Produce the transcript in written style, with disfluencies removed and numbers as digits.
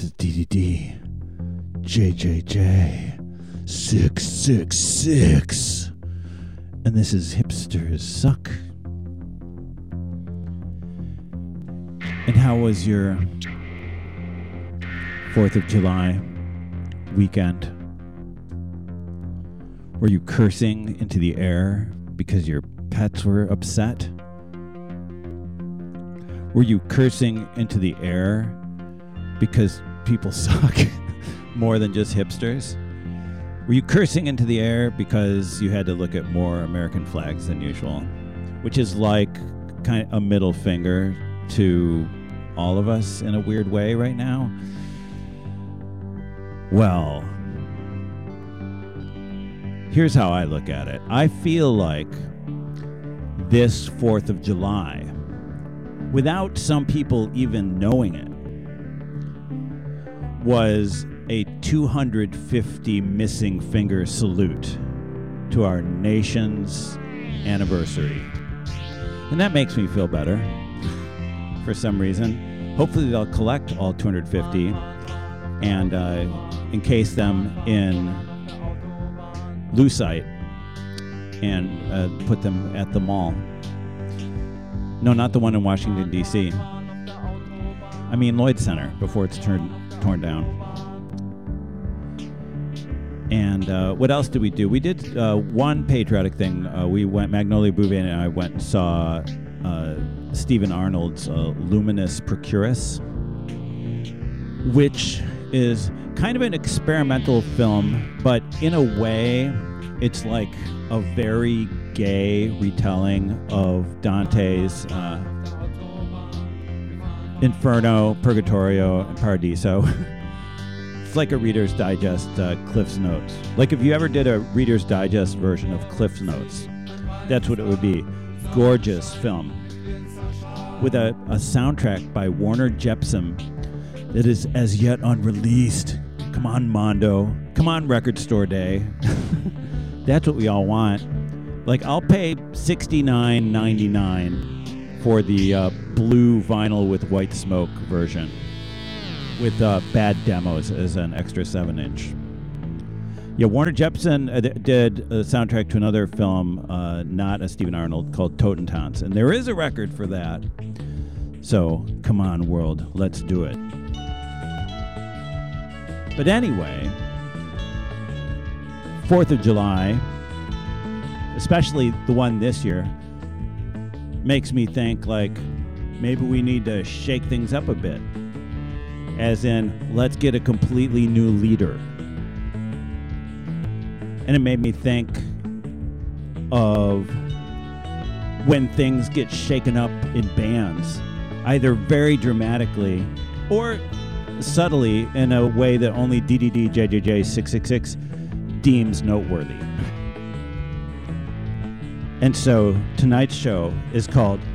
This is DDD JJJ 666, and this is Hipsters Suck. And how was your 4th of July weekend? Were you cursing into the air because your pets were upset? Were you cursing into the air because people suck more than just hipsters? Were you cursing into the air because you had to look at more American flags than usual? Which is like kind of a middle finger to all of us in a weird way right now. Well, here's how I look at it. I feel like this 4th of July, without some people even knowing it, was a 250 missing finger salute to our nation's anniversary. And that makes me feel better for some reason. Hopefully they'll collect all 250 and encase them in lucite and put them at the mall. No, not the one in Washington, D.C. I mean Lloyd Center before it's torn down. And what else did we do? We did one patriotic thing. We went, Magnolia Bouvier and I went and saw Stephen Arnold's Luminous Procurus, which is kind of an experimental film, but in a way, it's like a very gay retelling of Dante's Inferno, Purgatorio, and Paradiso. It's like a Reader's Digest Cliff's Notes. Like if you ever did a Reader's Digest version of Cliff's Notes, that's what it would be. Gorgeous film with a soundtrack by Warner Jepsen that is as yet unreleased. Come on, Mondo. Come on, Record Store Day. That's what we all want. Like, I'll pay $69.99 for the blue vinyl with white smoke version with bad demos as an extra 7-inch. Yeah, Warner Jepsen did a soundtrack to another film, not a Stephen Arnold, called Totentanz. And there is a record for that. So, come on, world, let's do it. But anyway, 4th of July, especially the one this year, makes me think, like, maybe we need to shake things up a bit. As in, let's get a completely new leader. And it made me think of when things get shaken up in bands, either very dramatically or subtly in a way that only DDD JJJ 666 deems noteworthy. And so tonight's show is called